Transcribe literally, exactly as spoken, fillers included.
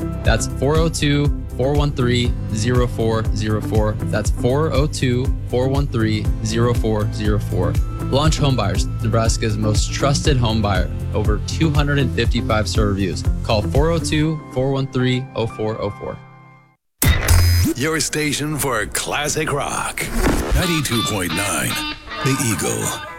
That's four oh two, four one three, oh four oh four. That's four oh two, four one three, oh four oh four. Launch Homebuyers, Nebraska's most trusted home buyer. Over two hundred fifty-five star reviews. Call four oh two, four one three, oh four oh four. Your station for classic rock. ninety-two point nine, The Eagle.